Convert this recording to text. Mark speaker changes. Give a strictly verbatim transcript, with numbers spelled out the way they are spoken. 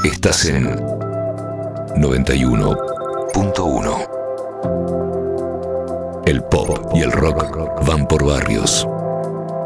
Speaker 1: Estás en noventa y uno punto uno. El pop y el rock van por barrios.